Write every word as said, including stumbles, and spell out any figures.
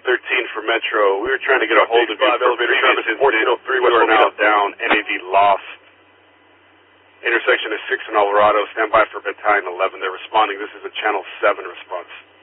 thirteen for Metro. We were trying to get a hold of you for elevator service fourteen oh three. We are now down. N A V lost. Intersection is six in Alvarado. Stand by for battalion eleven. They're responding. This is a Channel seven response.